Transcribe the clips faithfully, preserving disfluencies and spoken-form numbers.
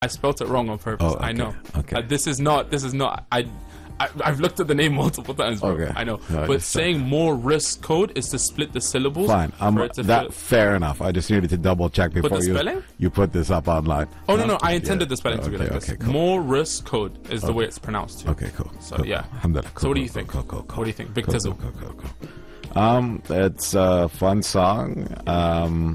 I spelt it wrong on purpose. Oh, okay. I know. Okay. Uh, this is not. This is not. I, I. I've looked at the name multiple times. Bro. Okay. I know. No, I but just- saying Morse code is to split the syllables. Fine. I'm for it to that fit- fair enough. I just needed to double check before the you spelling? you put this up online. Oh no no! I Yeah. intended the spelling to be Okay, like this. okay, cool. Morse code is the way it's pronounced. Too. Okay, cool. So cool. yeah. Alhamdulillah. So Cool, what do you cool, think? Cool, cool, cool. What do you think? Big Cool, Tizzle. cool, cool, cool, cool. Um, it's a fun song. Um,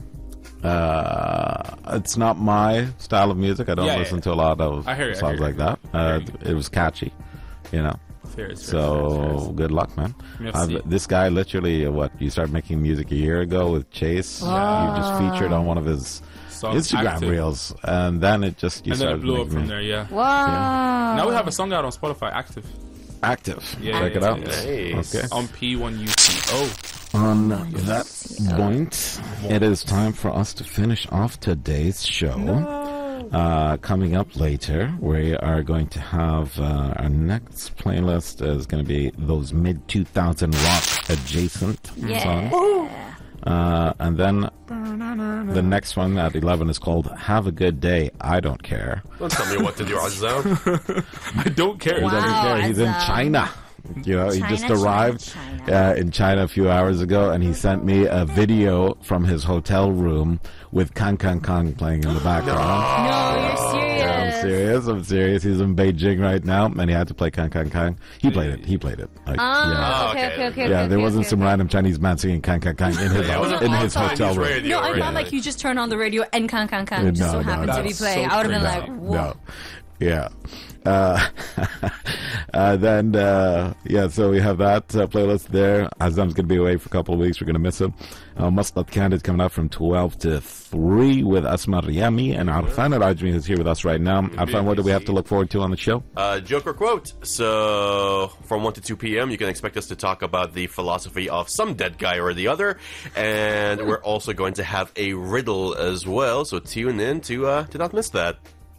uh, it's not my style of music. I don't Yeah, listen yeah. to a lot of I hear you, I songs hear like you. that. I Uh, hear it was catchy, you know. Fair, fair, So fair, fair. good luck, man. Merci. I've, this guy literally, uh, what you started making music a year ago with Chase. You just featured on one of his Song Instagram Active. reels, and then it just you And then it started blew up making from me- there. Yeah. Wow. Now we have a song out on Spotify, Active, Active. Yeah, Check yeah, it out. yeah, Nice. Okay. on P one U T O. On that point, it is time for us to finish off today's show. Uh, coming up later, we are going to have uh, our next playlist is going to be those mid two thousand rock adjacent songs. Uh, and then the next one at eleven is called Have a Good Day, I Don't Care. Don't tell me what to do, Azam. I don't care. He doesn't Wow, care. He's in Azam. China. You know, he China, just China, arrived China. Uh, in China a few hours ago, and he sent me a video from his hotel room with Kang Kang Kang playing in the background. No, you're serious. Yeah, I'm serious. I'm serious. He's in Beijing right now, and he had to play Kang Kang Kang. He played it. He played it. Like, Ah, Oh, okay, okay. okay, okay. yeah, okay, there okay, wasn't okay, some okay. random Chinese man singing Kang Kang Kang in his Yeah, it wasn't in on his Chinese hotel room. radio. No, I Yeah. thought like you just turned on the radio and Kang Kang Kang just so No, no, happened to be that's playing. so I would have been like, crazy. whoa. No. Yeah. Uh, uh, then, uh, yeah, so we have that uh, playlist there. Azam's going to be away for a couple of weeks. We're going to miss him. Uh, Muscat Candid coming up from twelve to three with Asma Riyami, and Arfan Al-Ajmi is here with us right now. Arfan, what do we have to look forward to on the show? Uh, Joker quote. So, from one to two p.m., you can expect us to talk about the philosophy of some dead guy or the other. And we're also going to have a riddle as well. So, tune in to, uh, to not miss that.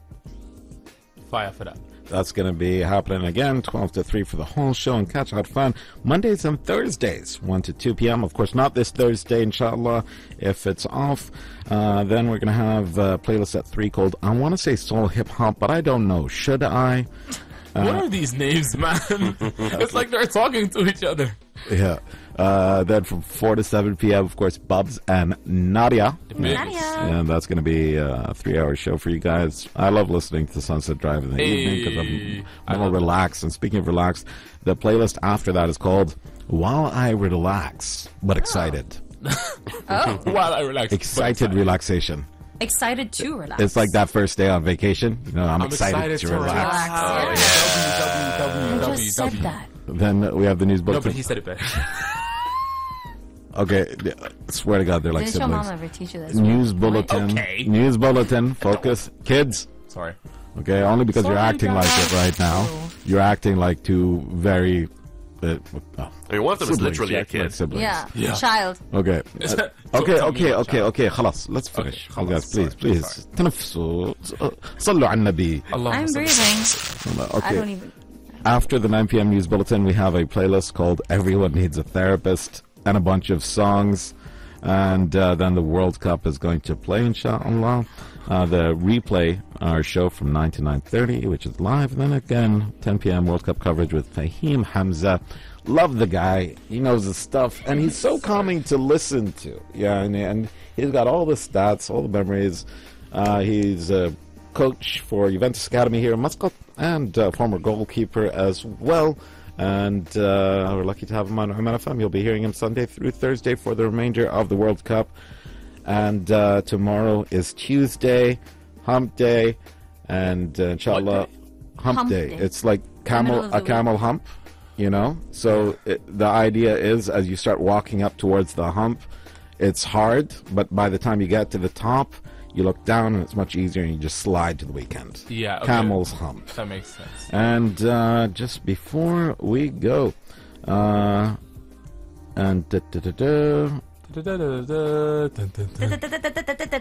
Fire for that. That's going to be happening again, twelve to three for the whole show, and catch out fun Mondays and Thursdays, one to two p.m. Of course, not this Thursday, inshallah, if it's off. Uh, then we're going to have a playlist at three called, I want to say soul hip hop, but I don't know. Should I? what are these names, man? It's like they're talking to each other. Yeah. Uh, then from four to seven p.m., of course, Bubs and Nadia. Nadia. And that's going to be a three-hour show for you guys. I love listening to Sunset Drive in the evening because Hey. I'm more relaxed. And speaking of relaxed, the playlist after that is called While I Relax, but excited. Oh, While I relax. Excited relaxation. excited to relax. It's like that first day on vacation. You know, I'm, I'm excited, to relax. Relax. Oh, I just said that. Then we have the news No, bulletin. but he said it better. Okay, I swear to God, they're like Didn't your siblings. mom ever teach you this? News bulletin. Okay. News bulletin. Focus. Kids. Sorry. Okay, only because you're Sorry, acting like it right now. You're acting like two very. Uh, oh, I mean, one of them is siblings. literally You're a acting like kid. siblings. Yeah, Yeah. child. Okay. Is Uh, that- okay, tell me okay, about okay, child. okay. خلاص. Let's finish. Okay, Oh, guys, خلاص. please, Sorry, please. sorry. تنفسوا. صلوا على النبي. Allah I'm breathing. I Okay. don't even. After the nine p.m. news bulletin, we have a playlist called Everyone Needs a Therapist and a bunch of songs. And uh, then the World Cup is going to play, inshallah. Uh, the replay, our show from nine to nine thirty, which is live. And then again, ten p.m. World Cup coverage with Fahim Hamza. Love the guy. He knows the stuff. And he's so calming to listen to. Yeah, and, and he's got all the stats, all the memories. Uh, he's a coach for Juventus Academy here in Muscat and uh, former goalkeeper as well. And uh, we're lucky to have him on Oman F M. You'll be hearing him Sunday through Thursday for the remainder of the World Cup. And uh, tomorrow is Tuesday, Hump Day, and uh, inshallah, Hump, Hump day. Day. It's like camel middle of a the camel hump, you know. So it, the idea is, as you start walking up towards the hump, it's hard, but by the time you get to the top, you look down and it's much easier, and you just slide to the weekend. Yeah, okay. Camel's hump. That makes sense. And uh, just before we go, uh, and da, da, da, da,